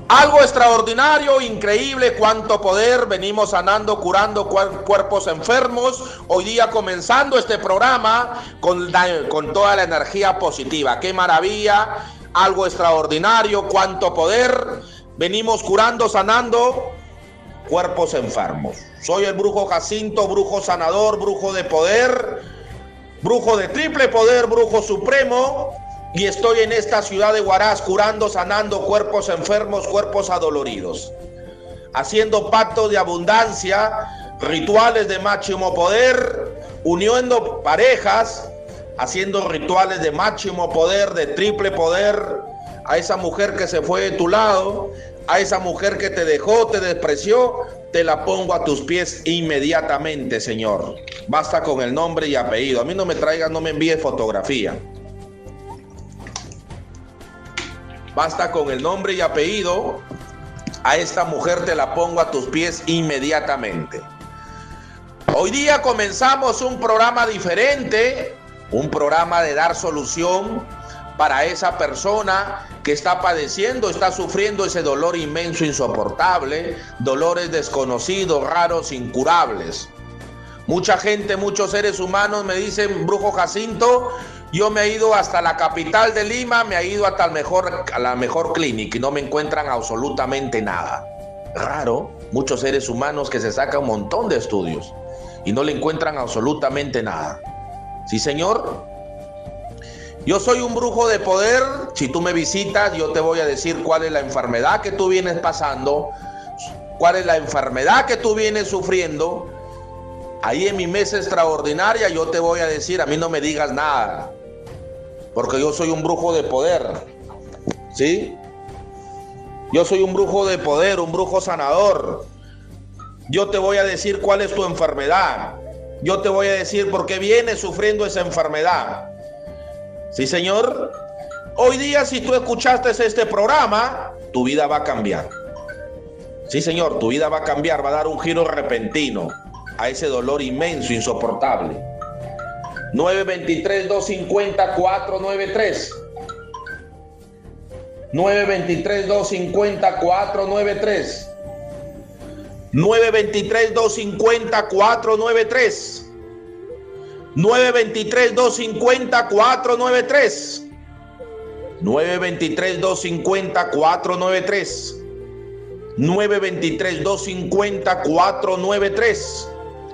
Algo extraordinario, increíble, cuánto poder. Venimos sanando, curando cuerpos enfermos. Hoy día comenzando este programa con toda la energía positiva. ¡Qué maravilla! Algo extraordinario, cuánto poder. Venimos curando, sanando cuerpos enfermos. Soy el brujo Jacinto, brujo sanador, brujo de poder, brujo de triple poder, brujo supremo. Y estoy en esta ciudad de Huaraz curando, sanando cuerpos enfermos, cuerpos adoloridos, haciendo pactos de abundancia, rituales de máximo poder, uniendo parejas, haciendo rituales de máximo poder, de triple poder. A esa mujer que se fue de tu lado, a esa mujer que te dejó, te despreció, te la pongo a tus pies inmediatamente, Señor. Basta con el nombre y apellido. A mí no me traigas, no me envíes fotografía. Basta con el nombre y apellido. A esta mujer te la pongo a tus pies inmediatamente. Hoy día comenzamos un programa diferente, un programa de dar solución para esa persona que está padeciendo, está sufriendo ese dolor inmenso, insoportable, dolores desconocidos, raros, incurables. Mucha gente, muchos seres humanos me dicen, brujo Jacinto, yo me he ido hasta la capital de Lima, me he ido hasta la mejor clínica y no me encuentran absolutamente nada. Raro, muchos seres humanos que se sacan un montón de estudios y no le encuentran absolutamente nada. Sí, señor. Yo soy un brujo de poder. Si tú me visitas, yo te voy a decir cuál es la enfermedad que tú vienes pasando, cuál es la enfermedad que tú vienes sufriendo. Ahí en mi mesa extraordinaria yo te voy a decir, a mí no me digas nada, porque yo soy un brujo de poder, ¿sí? Yo soy un brujo de poder, un brujo sanador. Yo te voy a decir cuál es tu enfermedad. Yo te voy a decir por qué vienes sufriendo esa enfermedad. ¿Sí, señor? Hoy día, si tú escuchaste este programa, tu vida va a cambiar. Sí, señor, tu vida va a cambiar, va a dar un giro repentino a ese dolor inmenso, insoportable. 923-250-493. 923-250-493. 923-250-493. 923-250-493. 923-250-493. 923-250-493.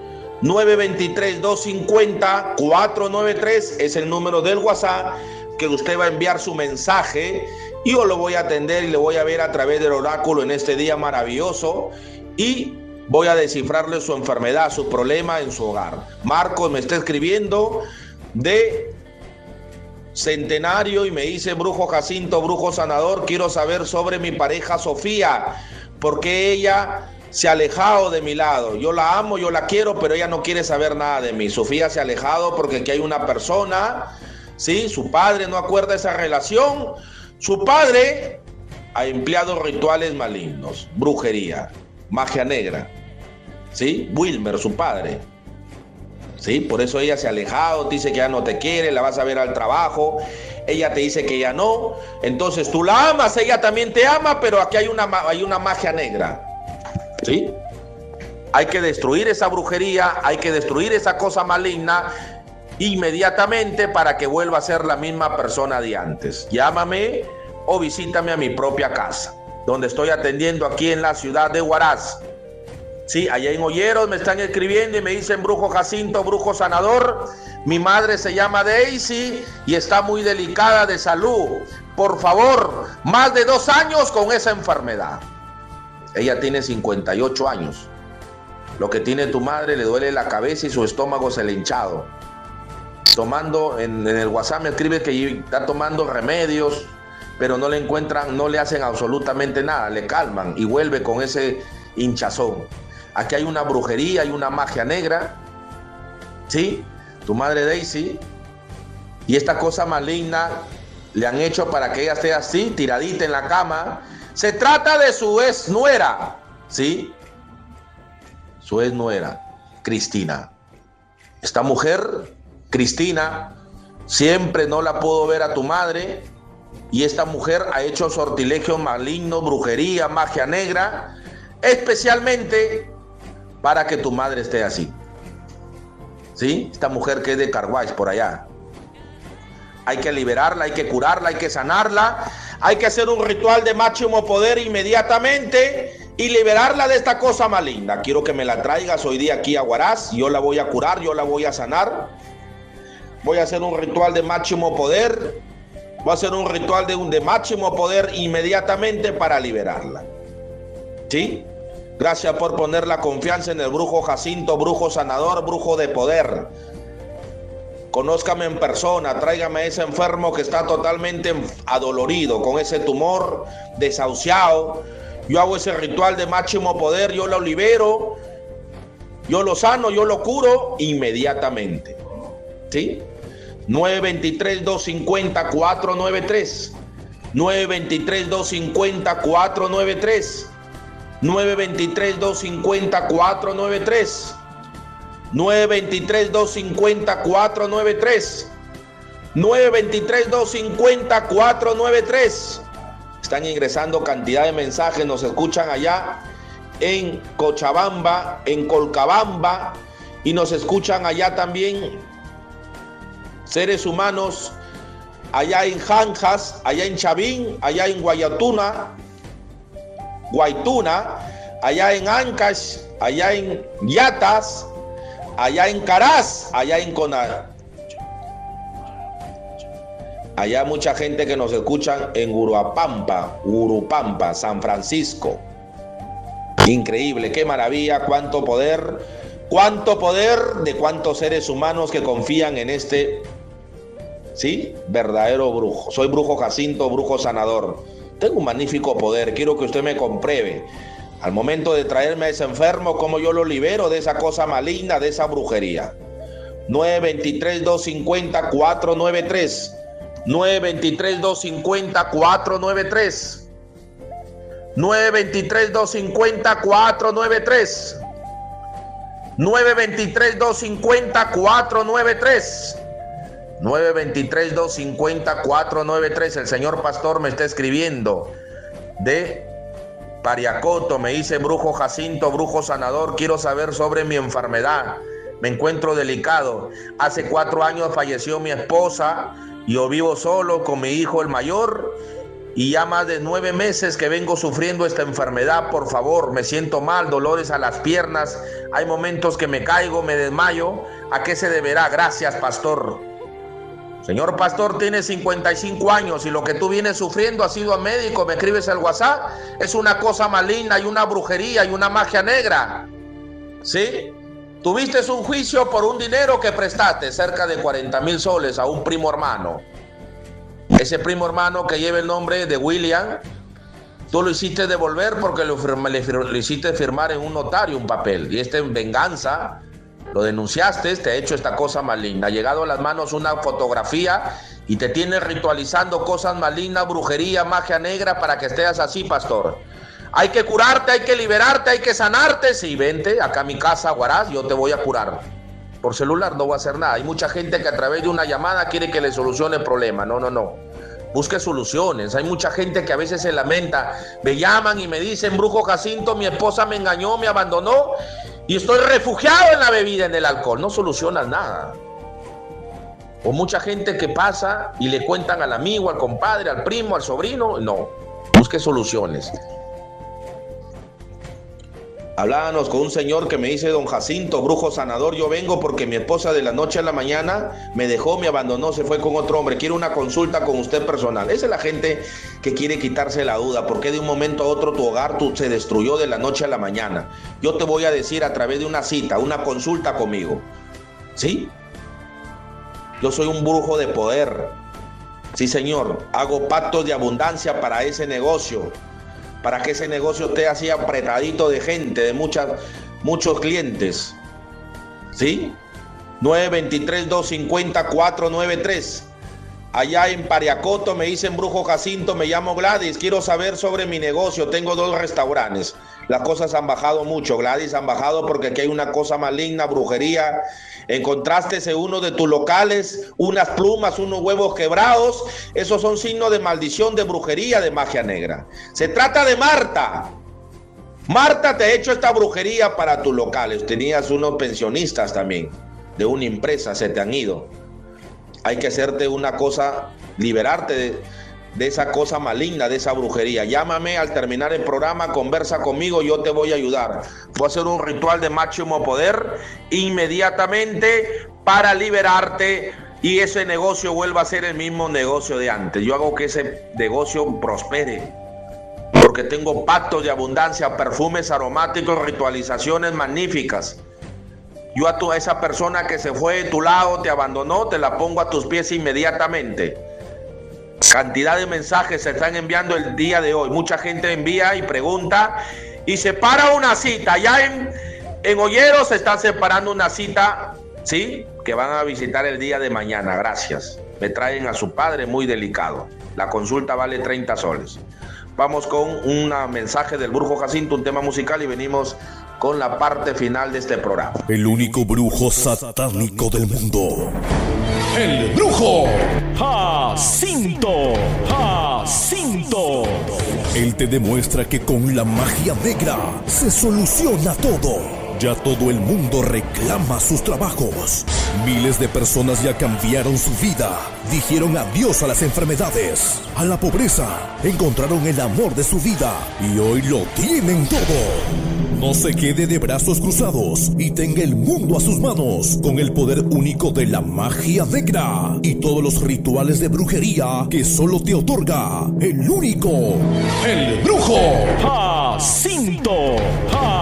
923-250-493 es el número del WhatsApp que usted va a enviar su mensaje y yo lo voy a atender y le voy a ver a través del oráculo en este día maravilloso y voy a descifrarle su enfermedad, su problema en su hogar. Marcos me está escribiendo de Centenario y me dice, brujo Jacinto, brujo sanador, quiero saber sobre mi pareja Sofía, porque ella se ha alejado de mi lado. Yo la amo, yo la quiero, pero ella no quiere saber nada de mí. Sofía se ha alejado porque aquí hay una persona, ¿sí? Su padre no acuerda esa relación. Su padre ha empleado rituales malignos, brujería, magia negra, ¿sí? Wilmer, su padre, ¿sí? Por eso ella se ha alejado, te dice que ya no te quiere, la vas a ver al trabajo. Ella te dice que ya no. Entonces tú la amas, ella también te ama, pero aquí hay una magia negra. ¿Sí? Hay que destruir esa brujería, hay que destruir esa cosa maligna inmediatamente para que vuelva a ser la misma persona de antes. Llámame o visítame a mi propia casa, donde estoy atendiendo aquí en la ciudad de Huaraz. Sí, allá en Olleros me están escribiendo y me dicen, brujo Jacinto, brujo sanador, mi madre se llama Daisy y está muy delicada de salud. Por favor, más de 2 años con esa enfermedad. Ella tiene 58 años. Lo que tiene tu madre, le duele la cabeza y su estómago se le ha hinchado. Tomando, en el WhatsApp me escribe que está tomando remedios, pero no le encuentran, no le hacen absolutamente nada, le calman y vuelve con ese hinchazón. Aquí hay una brujería, hay una magia negra, ¿sí? Tu madre Daisy, y esta cosa maligna le han hecho para que ella esté así, tiradita en la cama. Se trata de su ex nuera, ¿sí? Su ex nuera, Cristina. Esta mujer, Cristina, siempre no la pudo ver a tu madre, Y esta mujer ha hecho sortilegio maligno, brujería, magia negra, especialmente para que tu madre esté así. ¿Sí? Esta mujer que es de Carguays, por allá. Hay que liberarla, hay que curarla, hay que sanarla. Hay que hacer un ritual de máximo poder inmediatamente y liberarla de esta cosa maligna. Quiero que me la traigas hoy día aquí a Huaraz. Yo la voy a curar, yo la voy a sanar. Voy a hacer un ritual de máximo poder. Voy a hacer un ritual de máximo poder inmediatamente para liberarla. ¿Sí? Gracias por poner la confianza en el brujo Jacinto, brujo sanador, brujo de poder. Conózcame en persona, tráigame a ese enfermo que está totalmente adolorido, con ese tumor desahuciado. Yo hago ese ritual de máximo poder, yo lo libero, yo lo sano, yo lo curo inmediatamente. ¿Sí? 923-250-493. 923-250-493. 923-250-493. 923-250-493. 923-250-493. Están ingresando cantidad de mensajes, nos escuchan allá en Cochabamba, en Colcabamba, y nos escuchan allá también seres humanos allá en Janjas, allá en Chavín, allá en Guaytuna, allá en Ancash, allá en Yatas, allá en Caraz, allá en Conar. Allá mucha gente que nos escuchan en Urupampa, San Francisco. Increíble, qué maravilla, cuánto poder de cuántos seres humanos que confían en este, ¿sí?, verdadero brujo. Soy brujo Jacinto, brujo sanador. Tengo un magnífico poder, quiero que usted me compruebe. Al momento de traerme a ese enfermo, cómo yo lo libero de esa cosa maligna, de esa brujería. 923-250-493. 923-250-493. 923-250-493. 923-250-493. 923-250-493. El señor pastor me está escribiendo de Pariacoto, me dice: brujo Jacinto, brujo sanador, quiero saber sobre mi enfermedad. Me encuentro delicado. Hace 4 años falleció mi esposa y yo vivo solo con mi hijo el mayor y ya más de 9 meses que vengo sufriendo esta enfermedad. Por favor, me siento mal, dolores a las piernas, hay momentos que me caigo, me desmayo. ¿A qué se deberá? Gracias, pastor. Señor pastor, tiene 55 años y lo que tú vienes sufriendo, has ido a médico, me escribes al WhatsApp, es una cosa maligna y una brujería y una magia negra. ¿Sí? Tuviste un juicio por un dinero que prestaste, cerca de 40,000 soles a un primo hermano. Ese primo hermano que lleva el nombre de William, tú lo hiciste devolver porque le hiciste firmar en un notario un papel. Y en venganza lo denunciaste, te ha hecho esta cosa maligna. Ha llegado a las manos una fotografía y te tiene ritualizando cosas malignas, brujería, magia negra para que estés así, pastor. Hay que curarte, hay que liberarte, hay que sanarte. Sí, vente acá a mi casa, Huaraz, yo te voy a curar. Por celular no voy a hacer nada. Hay mucha gente que a través de una llamada quiere que le solucione el problema. No. Busque soluciones. Hay mucha gente que a veces se lamenta. Me llaman y me dicen: brujo Jacinto, mi esposa me engañó, me abandonó y estoy refugiado en la bebida, en el alcohol. No solucionas nada. O mucha gente que pasa y le cuentan al amigo, al compadre, al primo, al sobrino. No. Busque soluciones. Hablábamos con un señor que me dice: don Jacinto, brujo sanador, yo vengo porque mi esposa de la noche a la mañana me dejó, me abandonó, se fue con otro hombre. Quiero una consulta con usted personal. Esa es la gente que quiere quitarse la duda. ¿Por qué de un momento a otro tu hogar se destruyó de la noche a la mañana? Yo te voy a decir a través de una cita, una consulta conmigo. ¿Sí? Yo soy un brujo de poder. Sí, señor. Hago pactos de abundancia para ese negocio. Para que ese negocio esté así apretadito de gente, de muchos clientes. ¿Sí? 923-250-493. Allá en Pariacoto me dicen Brujo Jacinto, me llamo Gladys, quiero saber sobre mi negocio, tengo 2 restaurantes. Las cosas han bajado mucho, Gladys, han bajado porque aquí hay una cosa maligna, brujería. Encontraste en uno de tus locales unas plumas, unos huevos quebrados, esos son signos de maldición, de brujería, de magia negra. Se trata de Marta. Marta te ha hecho esta brujería para tus locales. Tenías unos pensionistas también, de una empresa, se te han ido. Hay que hacerte una cosa, liberarte de esa cosa maligna, de esa brujería. Llámame al terminar el programa, conversa conmigo, yo te voy a ayudar. Voy a hacer un ritual de máximo poder inmediatamente para liberarte y ese negocio vuelva a ser el mismo negocio de antes. Yo hago que ese negocio prospere, porque tengo pactos de abundancia, perfumes aromáticos, ritualizaciones magníficas. Yo a esa persona que se fue de tu lado, te abandonó, te la pongo a tus pies inmediatamente. Cantidad de mensajes se están enviando el día de hoy. Mucha gente envía y pregunta y separa una cita. Ya en Olleros se está separando una cita, ¿sí? Que van a visitar el día de mañana. Gracias. Me traen a su padre muy delicado. La consulta vale 30 soles. Vamos con un mensaje del Brujo Jacinto, un tema musical y venimos con la parte final de este programa. El único brujo satánico del mundo. El Brujo Jacinto. Jacinto. Él te demuestra que con la magia negra se soluciona todo. Ya todo el mundo reclama sus trabajos. Miles de personas ya cambiaron su vida. Dijeron adiós a las enfermedades, a la pobreza. Encontraron el amor de su vida y hoy lo tienen todo. No se quede de brazos cruzados y tenga el mundo a sus manos con el poder único de la magia negra y todos los rituales de brujería que solo te otorga el único, el Brujo Jacinto.